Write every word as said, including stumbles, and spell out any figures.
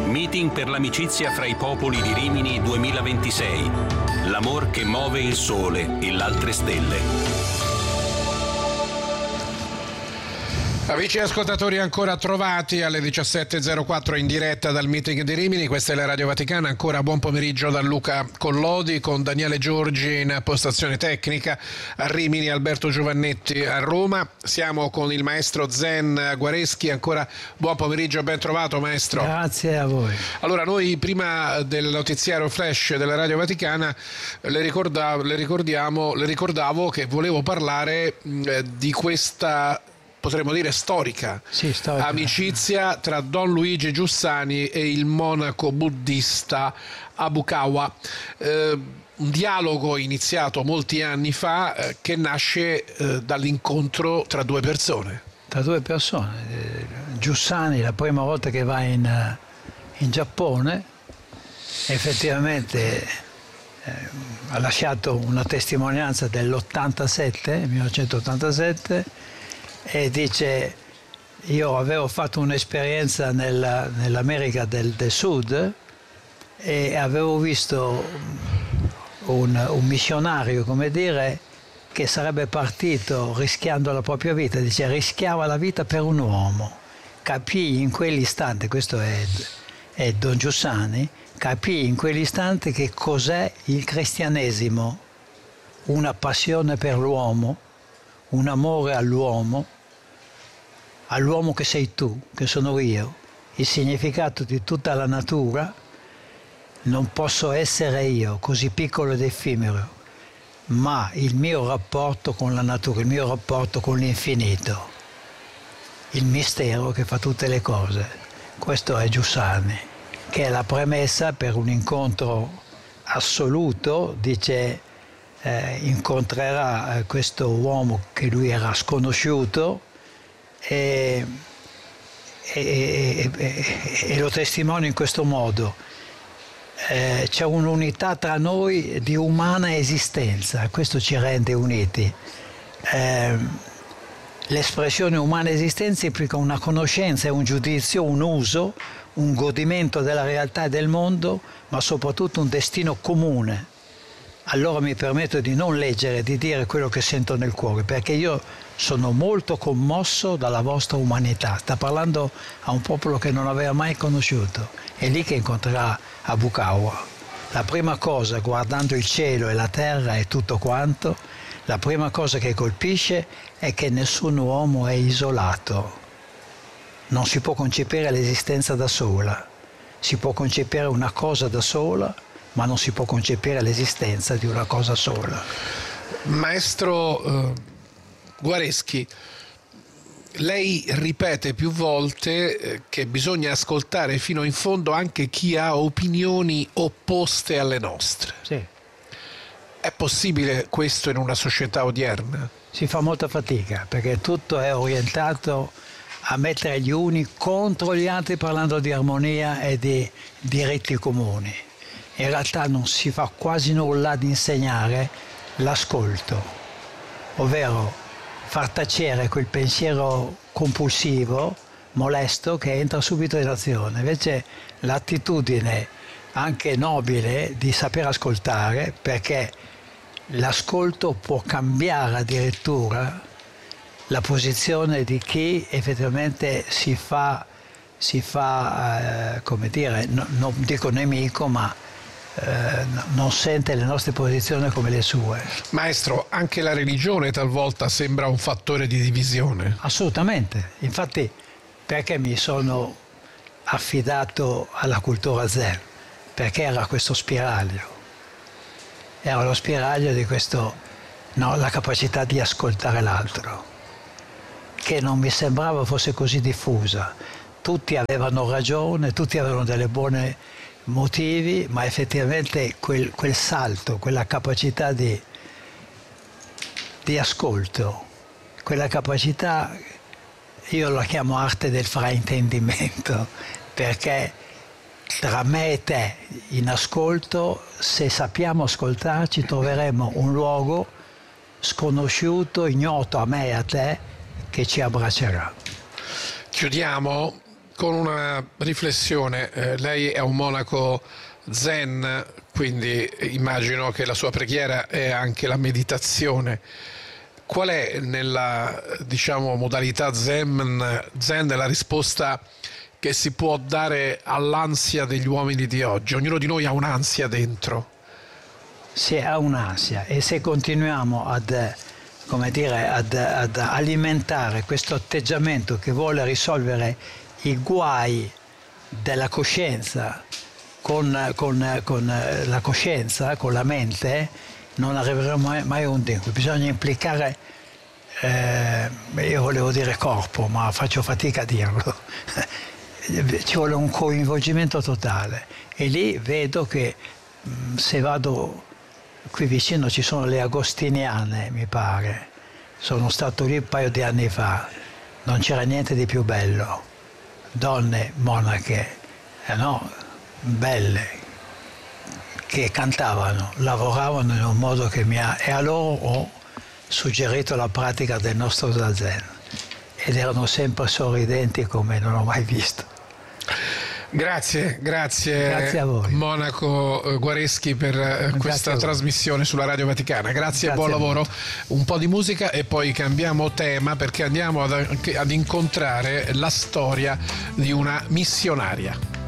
Meeting per l'amicizia fra i popoli di Rimini duemilaventisei. L'amor che muove il sole e l'altre stelle. Amici ascoltatori ancora trovati alle diciassette e zero quattro in diretta dal meeting di Rimini, questa è la Radio Vaticana, ancora buon pomeriggio da Luca Collodi con Daniele Giorgi in postazione tecnica, a Rimini Alberto Giovannetti a Roma, siamo con il maestro Zen Guareschi, ancora buon pomeriggio, ben trovato maestro. Grazie a voi. Allora noi prima del notiziario flash della Radio Vaticana le, ricorda, le, ricordiamo, le ricordavo che volevo parlare eh, di questa, potremmo dire storica, sì, storica amicizia tra Don Luigi Giussani e il monaco buddista Abukawa, eh, un dialogo iniziato molti anni fa eh, che nasce eh, dall'incontro tra due persone. Tra due persone. Eh, Giussani la prima volta che va in, in Giappone effettivamente eh, ha lasciato una testimonianza dell'ottantasette, millenovecentottantasette, e dice: io avevo fatto un'esperienza nella, nell'America del, del Sud e avevo visto un, un missionario, come dire, che sarebbe partito rischiando la propria vita, dice rischiava la vita per un uomo, capì in quell'istante, questo è, è Don Giussani, capì in quell'istante che cos'è il cristianesimo, una passione per l'uomo, un amore all'uomo, all'uomo che sei tu, che sono io, il significato di tutta la natura. Non posso essere io, così piccolo ed effimero, ma il mio rapporto con la natura, il mio rapporto con l'infinito, il mistero che fa tutte le cose. Questo è Giussani, che è la premessa per un incontro assoluto, dice. Eh, incontrerà eh, questo uomo che lui era sconosciuto e, e, e, e lo testimonia in questo modo. Eh, c'è un'unità tra noi di umana esistenza, questo ci rende uniti. Eh, l'espressione umana esistenza implica una conoscenza, un giudizio, un uso, un godimento della realtà e del mondo, ma soprattutto un destino comune. Allora mi permetto di non leggere, di dire quello che sento nel cuore, perché io sono molto commosso dalla vostra umanità. Sta parlando a un popolo che non aveva mai conosciuto. È lì che incontrerà Abukawa. La prima cosa, guardando il cielo e la terra e tutto quanto, la prima cosa che colpisce è che nessun uomo è isolato. Non si può concepire l'esistenza da sola. Si può concepire una cosa da sola, ma non si può concepire l'esistenza di una cosa sola. Maestro eh, Guareschi, lei ripete più volte eh, che bisogna ascoltare fino in fondo anche chi ha opinioni opposte alle nostre. Sì. È possibile questo in una società odierna? Si fa molta fatica, perché tutto è orientato a mettere gli uni contro gli altri, parlando di armonia e di diritti comuni. In realtà non si fa quasi nulla ad insegnare l'ascolto, ovvero far tacere quel pensiero compulsivo, molesto, che entra subito in azione. Invece l'attitudine anche nobile di saper ascoltare, perché l'ascolto può cambiare addirittura la posizione di chi effettivamente si fa, si fa eh, come dire, no, non dico nemico, ma Eh, non sente le nostre posizioni come le sue. Maestro, anche la religione talvolta sembra un fattore di divisione. Assolutamente, infatti perché mi sono affidato alla cultura Zen? Perché era questo spiraglio, era lo spiraglio di questo, no, la capacità di ascoltare l'altro, che non mi sembrava fosse così diffusa. Tutti avevano ragione, tutti avevano delle buone motivi, ma effettivamente quel, quel salto, quella capacità di, di ascolto, quella capacità, io la chiamo arte del fraintendimento, perché tra me e te in ascolto, se sappiamo ascoltarci, troveremo un luogo sconosciuto, ignoto a me e a te, che ci abbraccerà. Chiudiamo con una riflessione. Eh, lei è un monaco zen, quindi immagino che la sua preghiera è anche la meditazione. Qual è nella, diciamo, modalità zen, zen la risposta che si può dare all'ansia degli uomini di oggi? Ognuno di noi ha un'ansia dentro. Sì, ha un'ansia, e se continuiamo ad, come dire, ad, ad alimentare questo atteggiamento che vuole risolvere i guai della coscienza con, con, con la coscienza, con la mente, non arriveremo mai, mai a un tempo. Bisogna implicare, eh, io volevo dire corpo, ma faccio fatica a dirlo, ci vuole un coinvolgimento totale, e lì vedo che mh, se vado, qui vicino ci sono le Agostiniane, mi pare, sono stato lì un paio di anni fa, non c'era niente di più bello, donne monache, eh no, belle, che cantavano, lavoravano in un modo che mi ha... e a loro ho suggerito la pratica del nostro zazen, ed erano sempre sorridenti come non ho mai visto. Grazie, grazie, grazie a voi. Monaco Guareschi, per grazie questa trasmissione sulla Radio Vaticana. Grazie, grazie e buon lavoro. Un po' di musica e poi cambiamo tema, perché andiamo ad, ad incontrare la storia di una missionaria.